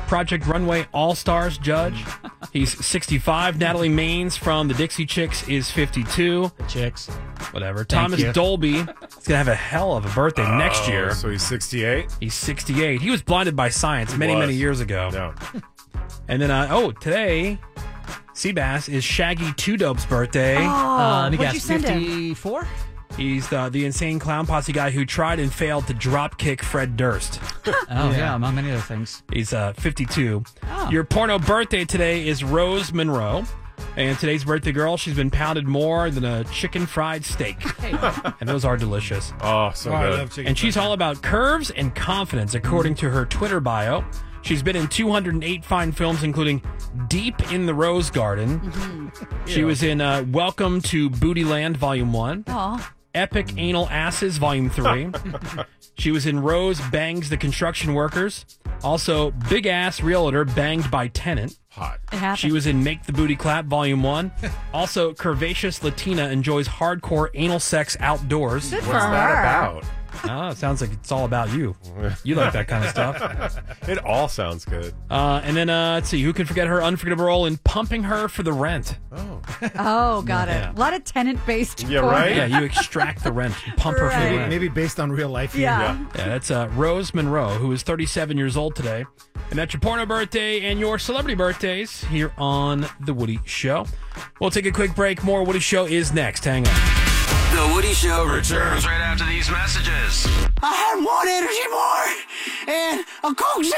Project Runway All-Stars judge. He's 65. Natalie Maines from the Dixie Chicks is 52. The Chicks. Whatever. Thomas Dolby is going to have a hell of a birthday next year. So he's 68? He's 68. He was blinded by science many years ago. No. And then, today, Seabass is Shaggy Two Dope's birthday. Let me what'd guess, you send him? 54? He's the insane clown posse guy who tried and failed to drop kick Fred Durst. Among many other things. He's 52. Your porno birthday today is Rose Monroe. And today's birthday girl, she's been pounded more than a chicken fried steak. And those are delicious. Oh, so I good. love chicken And she's fried all about curves and confidence, according to her Twitter bio. She's been in 208 fine films, including Deep in the Rose Garden. She was in Welcome to Bootyland, Volume 1. Aw. Epic Anal Asses, Volume 3. She was in Rose Bangs the Construction Workers. Also, Big Ass Realtor Banged by Tenant. Hot. It happened. She was in Make the Booty Clap, Volume 1. Also, Curvaceous Latina enjoys hardcore anal sex outdoors. Good for What's that her. about? Oh, it sounds like it's all about you. You like that kind of stuff. It all sounds good. And then, let's see, who can forget her unforgettable role in Pumping Her for the Rent? Oh, got Yeah. it. A lot of tenant-based. Yeah, porn. right? Yeah, you extract the rent, you pump her for the Right. rent. Maybe based on real life. here. Yeah. Yeah, that's Rose Monroe, who is 37 years old today. And that's your porno birthday and your celebrity birthdays here on The Woody Show. We'll take a quick break. More Woody Show is next. Hang on. The Woody Show returns right after these messages. I had one energy bar and a Coke Zero.